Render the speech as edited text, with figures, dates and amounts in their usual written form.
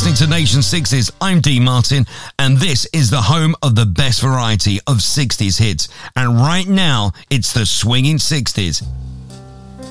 listening to Nation 60s. I'm Dean Martin, and this is the home of the best variety of 60s hits. And right now, it's the swinging 60s.